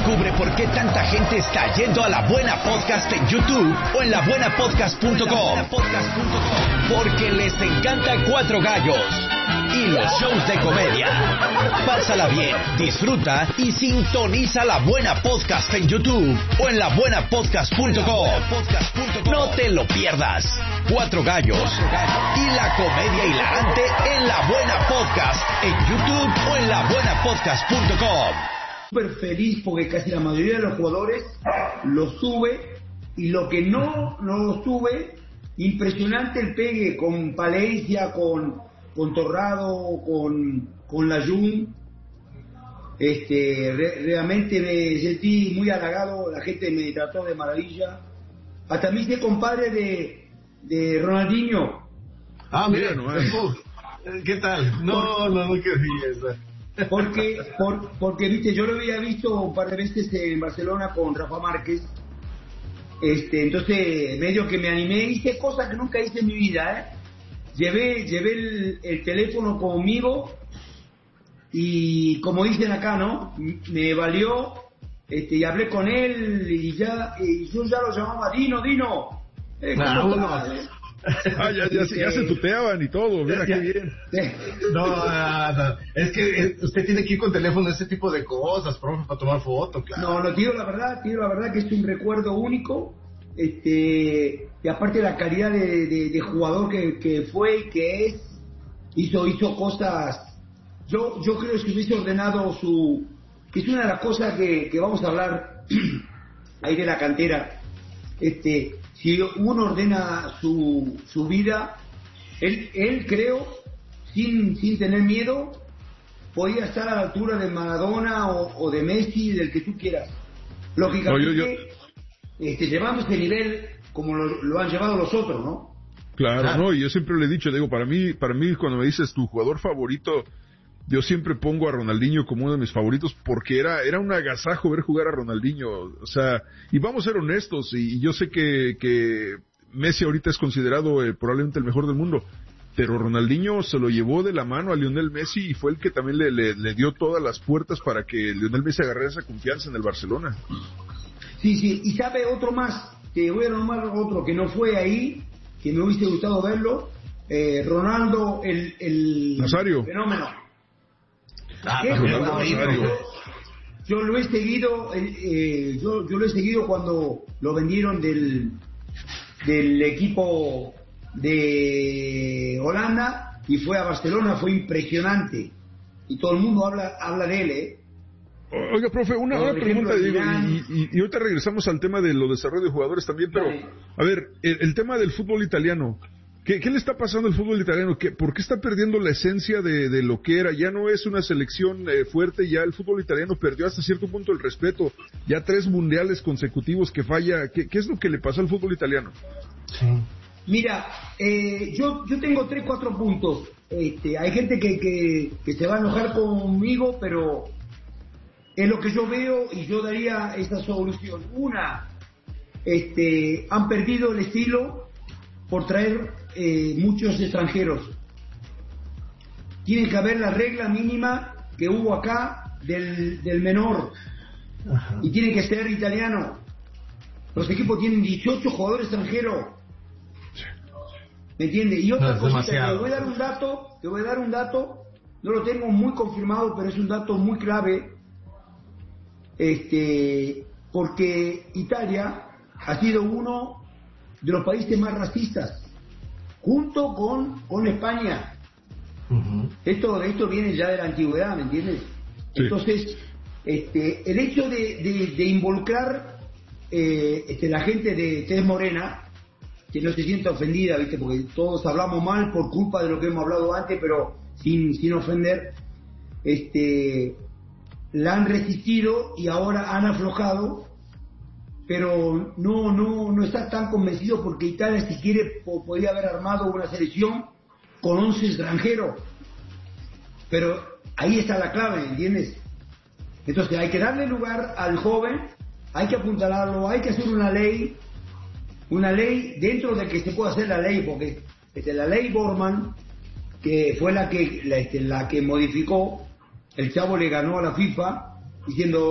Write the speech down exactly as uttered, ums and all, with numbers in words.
Descubre por qué tanta gente está yendo a La Buena Podcast en YouTube o en la buena podcast punto com. Porque les encanta Cuatro Gallos y los shows de comedia. Pásala bien, disfruta y sintoniza La Buena Podcast en YouTube o en la buena podcast punto com. No te lo pierdas. Cuatro Gallos y la comedia hilarante en La Buena Podcast en YouTube o en la buena podcast punto com. Súper feliz porque casi la mayoría de los jugadores lo sube, y lo que no, no lo sube, impresionante el pegue con Palencia, con, con Torrado, con, con Layún. Este, re, realmente me sentí muy halagado, la gente me trató de maravilla. Hasta me hice compadre de, de Ronaldinho. Ah, mira, no, ¿qué tal? No, no, no, qué eso. Porque, por, porque viste, yo lo había visto un par de veces en Barcelona con Rafa Márquez. Este, entonces medio que me animé, hice cosas que nunca hice en mi vida, ¿eh? Llevé, llevé el, el teléfono conmigo y, como dicen acá, ¿no? Me valió, este, y hablé con él y ya, y yo ya lo llamaba Dino, Dino. Eh, ¿cómo nah, estás, eh? Ah, ya, ya, ya se tuteaban y todo, mira qué bien. No, no, no, es que usted tiene que ir con teléfono, ese tipo de cosas, profe, para tomar fotos, claro. No, no, tío, la verdad, tío, la verdad que es un recuerdo único, este, y aparte la calidad de, de, de jugador que, que fue y que es, hizo, hizo cosas. Yo, yo creo que si hubiese ordenado su, que es una de las cosas que, que vamos a hablar ahí de la cantera, este, si uno ordena su, su vida, él, él creo, sin, sin tener miedo, podía estar a la altura de Maradona o, o de Messi, del que tú quieras. Lógicamente, no, yo, yo... Este, llevando ese nivel como lo, lo han llevado los otros, ¿no? Claro, claro, no, y yo siempre le he dicho, digo, para mí, para mí cuando me dices tu jugador favorito, yo siempre pongo a Ronaldinho como uno de mis favoritos porque era era un agasajo ver jugar a Ronaldinho, o sea, y vamos a ser honestos, y, y yo sé que, que Messi ahorita es considerado eh, probablemente el mejor del mundo, pero Ronaldinho se lo llevó de la mano a Lionel Messi y fue el que también le, le, le dio todas las puertas para que Lionel Messi agarrara esa confianza en el Barcelona. Sí, sí, y sabe otro más, que voy a nombrar otro que no fue ahí, que me hubiese gustado verlo, eh, Ronaldo, el, el Nazario. fenómeno. Ah, yo, yo lo he seguido, eh, eh, yo, yo lo he seguido cuando lo vendieron del, del equipo de Holanda y fue a Barcelona, fue impresionante y todo el mundo habla habla de él, ¿eh? Oiga, profe, una, una pregunta, digo, y, y, y ahorita regresamos al tema de los desarrollos de jugadores también, pero, a ver, el, el tema del fútbol italiano, ¿qué, qué le está pasando al fútbol italiano? ¿Qué, ¿Por qué está perdiendo la esencia de, de lo que era? Ya no es una selección eh, fuerte, ya el fútbol italiano perdió hasta cierto punto el respeto, ya tres mundiales consecutivos que falla, ¿qué, qué es lo que le pasó al fútbol italiano? Sí. Mira, eh, yo yo tengo tres, cuatro puntos, este, hay gente que, que, que se va a enojar conmigo, pero es lo que yo veo y yo daría esta solución. Una, este, han perdido el estilo por traer eh, muchos extranjeros. Tiene que haber la regla mínima que hubo acá del, del menor. Ajá. Y tiene que ser italiano. Los equipos tienen dieciocho jugadores extranjeros. ¿Me entiendes? Y otra no, cosita, te voy a dar un dato, te voy a dar un dato, no lo tengo muy confirmado, pero es un dato muy clave. Este, porque Italia ha sido uno de los países más racistas, junto con, con España. Uh-huh. Esto, esto viene ya de la antigüedad, ¿me entiendes? Sí. Entonces, este, el hecho de, de, de involucrar eh, este, la gente de tez morena, que no se sienta ofendida, ¿viste? Porque todos hablamos mal por culpa de lo que hemos hablado antes, pero sin, sin ofender, este... la han resistido y ahora han aflojado, pero no no no está tan convencido porque Italia, si quiere, po- podría haber armado una selección con once extranjeros, pero ahí está la clave, ¿entiendes? Entonces hay que darle lugar al joven, hay que apuntalarlo, hay que hacer una ley, una ley dentro de que se pueda hacer la ley, porque este, la ley Bormann, que fue la que la, este, la que modificó. El Chavo le ganó a la FIFA diciendo